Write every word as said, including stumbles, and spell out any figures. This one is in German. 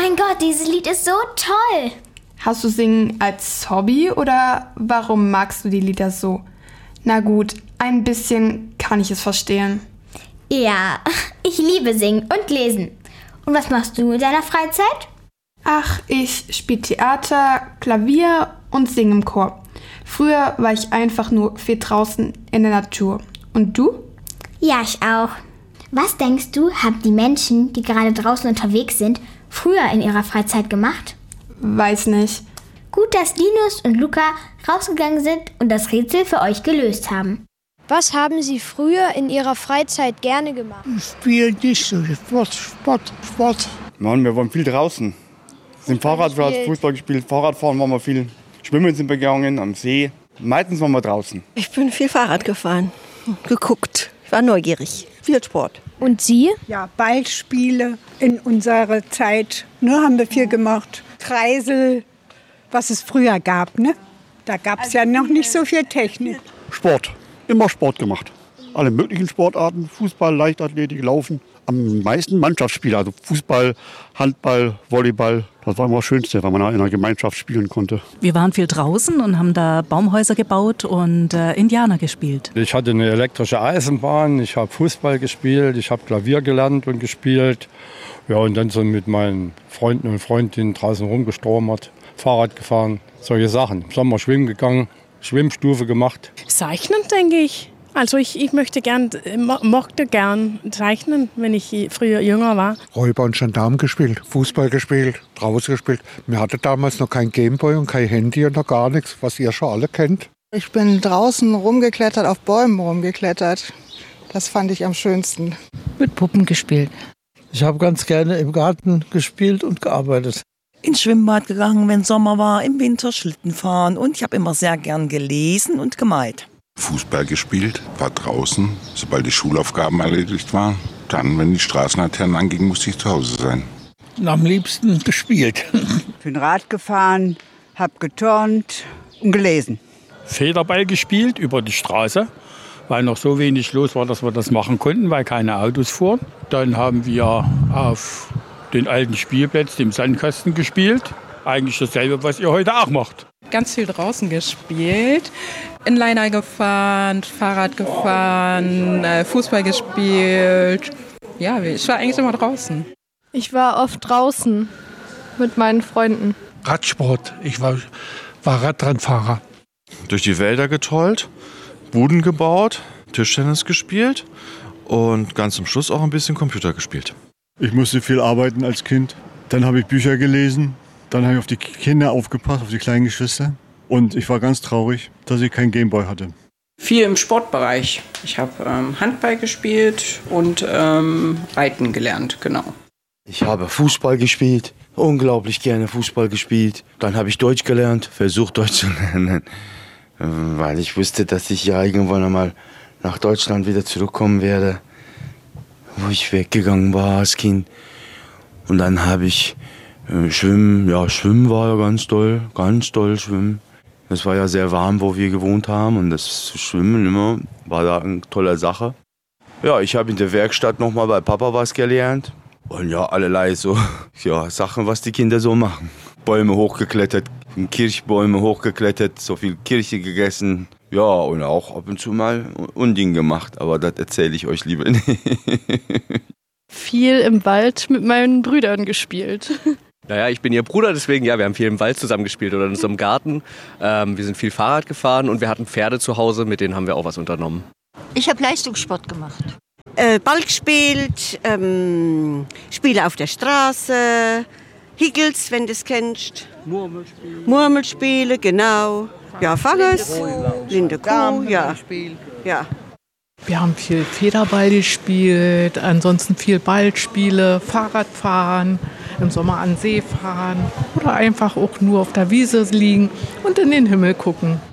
mein Gott, dieses Lied ist so toll. Hast du Singen als Hobby oder warum magst du die Lieder so? Na gut, ein bisschen kann ich es verstehen. Ja, ich liebe Singen und Lesen. Und was machst du in deiner Freizeit? Ach, ich spiele Theater, Klavier und singe im Chor. Früher war ich einfach nur viel draußen in der Natur. Und du? Ja, ich auch. Was denkst du, haben die Menschen, die gerade draußen unterwegs sind, früher in ihrer Freizeit gemacht? Weiß nicht. Gut, dass Linus und Luca rausgegangen sind und das Rätsel für euch gelöst haben. Was haben Sie früher in Ihrer Freizeit gerne gemacht? Spiel nicht so. Sport, Sport, Sport. Mann, wir waren viel draußen. Sind Fahrrad, gespielt. Fußball gespielt, Fahrradfahren waren wir viel. Schwimmen sind wir gegangen, am See. Meistens waren wir draußen. Ich bin viel Fahrrad gefahren, geguckt. Ich war neugierig. Viel Sport. Und Sie? Ja, Ballspiele in unserer Zeit. Ne, haben wir viel gemacht. Kreisel, was es früher gab. Ne? Da gab es ja noch nicht so viel Technik. Sport. Immer Sport gemacht. Alle möglichen Sportarten. Fußball, Leichtathletik, Laufen. Am meisten Mannschaftsspiele. Also Fußball, Handball, Volleyball. Das war immer das Schönste, weil man in einer Gemeinschaft spielen konnte. Wir waren viel draußen und haben da Baumhäuser gebaut und äh, Indianer gespielt. Ich hatte eine elektrische Eisenbahn, ich habe Fußball gespielt, ich habe Klavier gelernt und gespielt. Ja, und dann so mit meinen Freunden und Freundinnen draußen rumgestromert, Fahrrad gefahren, solche Sachen. Im Sommer schwimmen gegangen, Schwimmstufe gemacht. Zeichnen, denke ich. Also ich, ich möchte gern, mo- mochte gern zeichnen, wenn ich früher jünger war. Räuber und Gendarm gespielt, Fußball gespielt, draußen gespielt. Wir hatten damals noch kein Gameboy und kein Handy und noch gar nichts, was ihr schon alle kennt. Ich bin draußen rumgeklettert, auf Bäumen rumgeklettert. Das fand ich am schönsten. Mit Puppen gespielt. Ich habe ganz gerne im Garten gespielt und gearbeitet. Ins Schwimmbad gegangen, wenn Sommer war, im Winter Schlitten fahren. Und ich habe immer sehr gern gelesen und gemalt. Fußball gespielt, war draußen, sobald die Schulaufgaben erledigt waren. Dann, wenn die Straßenlaternen angingen, musste ich zu Hause sein. Am liebsten gespielt. Ich bin Rad gefahren, hab geturnt und gelesen. Federball gespielt über die Straße, weil noch so wenig los war, dass wir das machen konnten, weil keine Autos fuhren. Dann haben wir auf den alten Spielplatz, dem Sandkasten, gespielt. Eigentlich dasselbe, was ihr heute auch macht. Ganz viel draußen gespielt, Inliner gefahren, Fahrrad gefahren, Fußball gespielt. Ja, ich war eigentlich immer draußen. Ich war oft draußen mit meinen Freunden. Radsport, ich war, war Radrennfahrer. Durch die Wälder getollt, Buden gebaut, Tischtennis gespielt und ganz zum Schluss auch ein bisschen Computer gespielt. Ich musste viel arbeiten als Kind. Dann habe ich Bücher gelesen. Dann habe ich auf die Kinder aufgepasst, auf die kleinen Geschwister. Und ich war ganz traurig, dass ich kein Gameboy hatte. Viel im Sportbereich. Ich habe ähm, Handball gespielt und ähm, Reiten gelernt, genau. Ich habe Fußball gespielt, unglaublich gerne Fußball gespielt. Dann habe ich Deutsch gelernt, versucht Deutsch zu lernen, weil ich wusste, dass ich ja irgendwann einmal nach Deutschland wieder zurückkommen werde, wo ich weggegangen war als Kind. Und dann habe ich äh, Schwimmen, ja Schwimmen war ja ganz toll, ganz toll Schwimmen. Es war ja sehr warm, wo wir gewohnt haben und das Schwimmen immer war da eine tolle Sache. Ja, ich habe in der Werkstatt nochmal bei Papa was gelernt. Und ja, allerlei so ja, Sachen, was die Kinder so machen. Bäume hochgeklettert, Kirchbäume hochgeklettert, so viel Kirche gegessen. Ja, und auch ab und zu mal Unding gemacht, aber das erzähle ich euch lieber nicht. Viel im Wald mit meinen Brüdern gespielt. Naja, ich bin ihr Bruder, deswegen, ja, wir haben viel im Wald zusammen gespielt oder in unserem Garten. Ähm, wir sind viel Fahrrad gefahren und wir hatten Pferde zu Hause, mit denen haben wir auch was unternommen. Ich habe Leistungssport gemacht. Äh, Ball gespielt, ähm, Spiele auf der Straße, Higgles, wenn du es kennst. Murmelspiele. Murmelspiele, genau. Ja, Fanges, Blinde Kuh, ja. ja. Wir haben viel Federball gespielt, ansonsten viel Ballspiele, Fahrradfahren, im Sommer an den See fahren oder einfach auch nur auf der Wiese liegen und in den Himmel gucken.